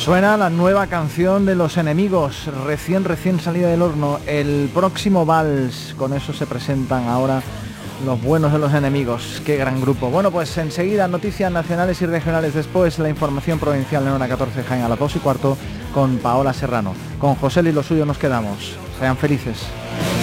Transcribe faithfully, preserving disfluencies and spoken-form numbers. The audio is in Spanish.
Suena la nueva canción de Los Enemigos, recién, recién salida del horno, el próximo vals. Con eso se presentan ahora los buenos de Los Enemigos. Qué gran grupo. Bueno, pues enseguida noticias nacionales y regionales, después la información provincial en hora catorce Jaén a las dos y cuarto con Paola Serrano. Con José y lo suyo nos quedamos. Sean felices.